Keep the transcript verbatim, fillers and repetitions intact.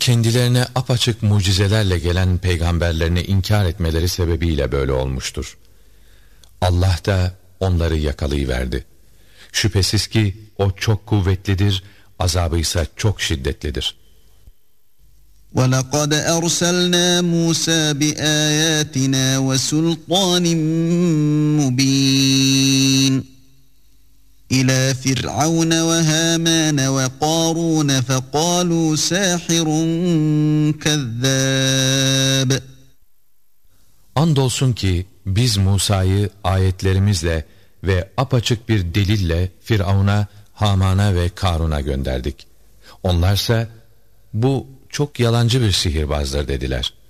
kendilerine apaçık mucizelerle gelen peygamberlerini inkar etmeleri sebebiyle böyle olmuştur. Allah da onları yakalayıverdi. Şüphesiz ki o çok kuvvetlidir, azabı ise çok şiddetlidir. وَلَقَدْ أَرْسَلْنَا مُوسَى بِآيَاتِنَا وَسُلْطَانٍ مُبِينٍ إِلَى فِرْعَوْنَ وَهَامَانَ وَقَارُونَ فَقَالُوا سَاحِرٌ كَذَّابٌ. Andolsun ki biz Musa'yı ayetlerimizle ve apaçık bir delille Firavun'a, Haman'a ve Karun'a gönderdik. Onlarsa bu çok yalancı bir sihirbazdır dediler.